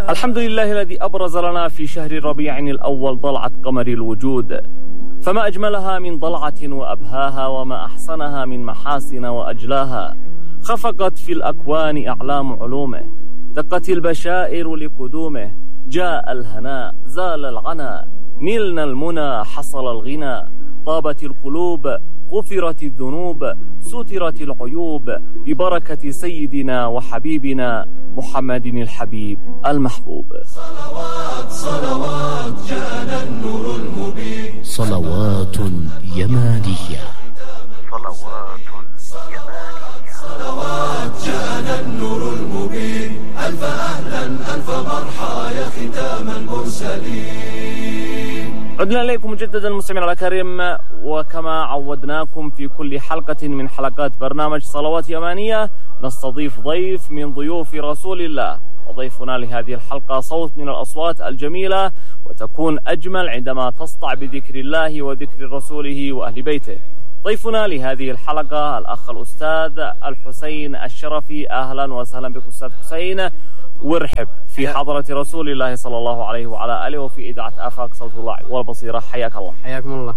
الحمد لله الذي أبرز لنا في شهر ربيع الأول ضلعة قمر الوجود، فما أجملها من ضلعة وأبهاها، وما أحسنها من محاسن وأجلاها. خفقت في الأكوان أعلام علومه، دقت البشائر لقدومه. جاء الهناء زال العنا، نلنا المنى حصل الغنى. طابت القلوب غفرت الذنوب، سترت العيوب ببركة سيدنا وحبيبنا محمد الحبيب المحبوب. صلوات صلوات جاءنا النور المبين، صلوات يمانية، صلوات يمانية، صلوات جاءنا النور المبين. ألف أهلا ألف مرحى يا ختام المرسلين. عدنا إليكم مجددا مستمعينا الأكارم، وكما عودناكم في كل حلقة من حلقات برنامج صلوات يمانية نستضيف ضيف من ضيوف رسول الله، وضيفنا لهذه الحلقة صوت من الأصوات الجميلة، وتكون أجمل عندما تسطع بذكر الله وذكر رسوله وأهل بيته. ضيفنا لهذه الحلقة الأخ الأستاذ الحسين الشرفي. أهلا وسهلا بك أستاذ حسين، وارحب في حضرة رسول الله صلى الله عليه وعلى آله وفي إذاعة آفاق صوت الله والبصيرة. حياك الله. حياكم الله.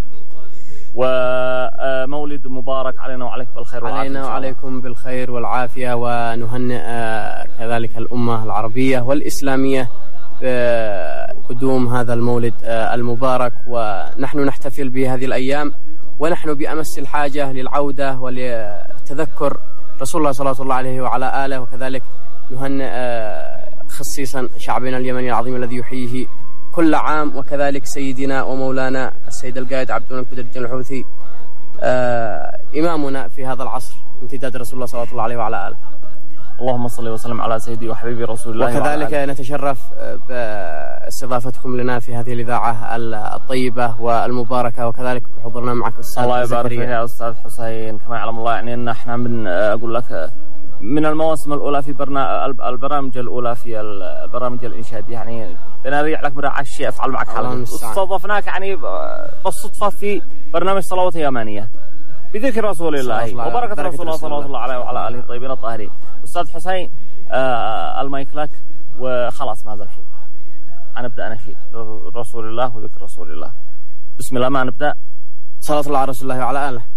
ومولد مبارك علينا وعليك بالخير والعافية. علينا وعليكم بالخير والعافية، ونهنئ كذلك الأمة العربية والإسلامية بقدوم هذا المولد المبارك، ونحن نحتفل بهذه الأيام ونحن بأمس الحاجة للعودة ولتذكر رسول الله صلى الله عليه وعلى آله، وكذلك نهنئ خصيصا شعبنا اليمني العظيم الذي يحييه كل عام، وكذلك سيدنا ومولانا السيد القائد عبد الملك بدر الدين الحوثي إمامنا في هذا العصر، امتداد رسول الله صلى الله عليه وعلى آله. اللهم صل وسلم على سيدي وحبيبي رسول الله. وكذلك نتشرف باستضافتكم لنا في هذه الإذاعة الطيبة والمباركة، وكذلك بحضورنا معك أستاذ الله يبارك فيك يا أستاذ حسين. كما يعلم الله يعني أن احنا من أقول لك من المواسم الأولى في البرامج الأولى في البرامج الإنشاد، يعني بنريح لك من الشيء أفعل معك حلقة، واستضفناك يعني بالصدفة في برنامج صلوات يمانية بذكر رسول الله وبركة رسول الله صلى الله عليه وعلى آله الطيبين الطاهرين. أستاذ حسين المايك لك، وخلاص ماذا الحين نبدأ نشيد رسول الله وذكر رسول الله. بسم الله، ما نبدأ. صلاة الله على رسول الله وعلى آله.